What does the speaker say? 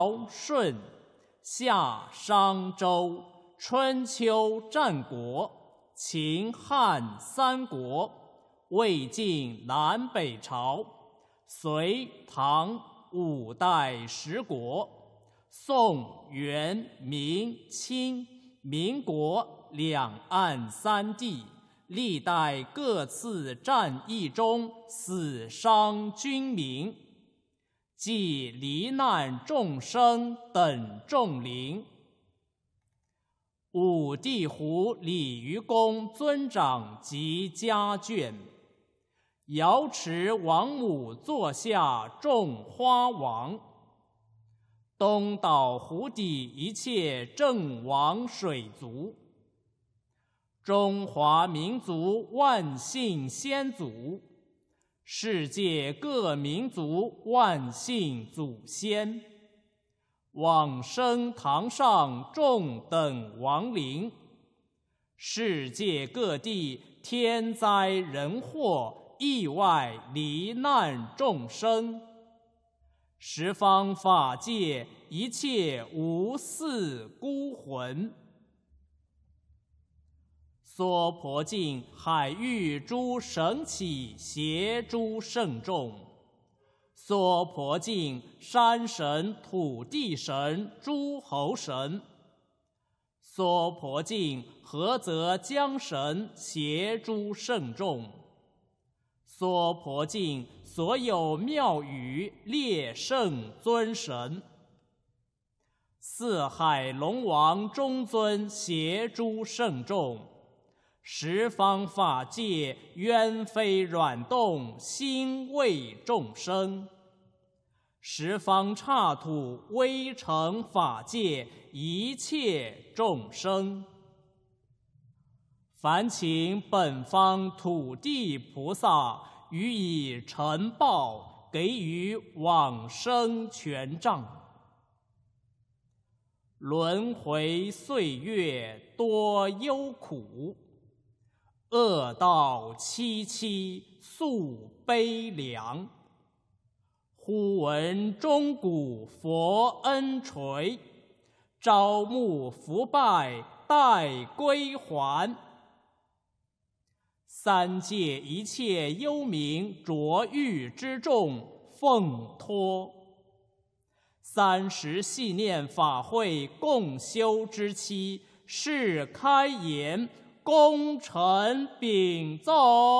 舜、夏、商周、春秋战国、秦汉三国、魏晋南北朝、隋唐五代十国、宋元明清民国两岸三地，历代各次战役中死伤军民，即罹难众生等众灵。武帝湖鲤鱼宫尊长及家眷，瑶池王母座下种花王，东岛湖底一切郑王水族，中华民族万姓先祖，世界各民族万姓祖先，往生堂上众等亡灵，世界各地天灾人祸意外罹难众生，十方法界一切无嗣孤魂，娑婆境海域诸神祇邪诸圣众，娑婆境山神土地神诸侯神，娑婆境菏泽江神邪诸圣众，娑婆境所有庙宇列圣尊神，四海龙王中尊邪诸圣众，十方法界冤非软动心为众生，十方刹土微尘法界一切众生，烦请本方土地菩萨予以承报，给予往生权杖。轮回岁月多忧苦，恶道凄凄诉悲凉。忽闻钟鼓佛恩垂，朝暮伏拜待归还。三界一切幽冥浊狱之众奉托，30系念法会共修之期，是开言，功臣禀奏。